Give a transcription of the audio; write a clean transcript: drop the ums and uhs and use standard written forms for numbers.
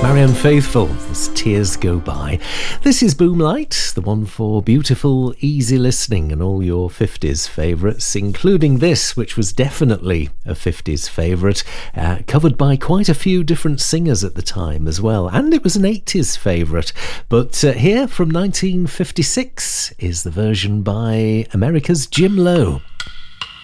Marianne Faithfull as Tears Go By. This is Boomlight, the one for beautiful, easy listening and all your 50s favourites, including this, which was definitely a 50s favourite, covered by quite a few different singers at the time as well, and it was an 80s favourite. But here from 1956 is the version by America's Jim Lowe.